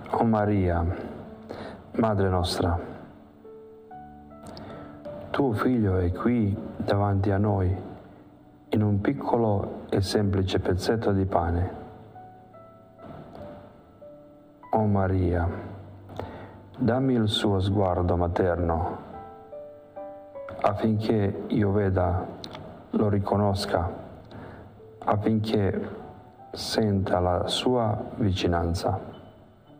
O Maria, Madre nostra, tuo Figlio è qui davanti a noi, in un piccolo e semplice pezzetto di pane. O Maria, dammi il suo sguardo materno, affinché io veda, lo riconosca, affinché senta la sua vicinanza.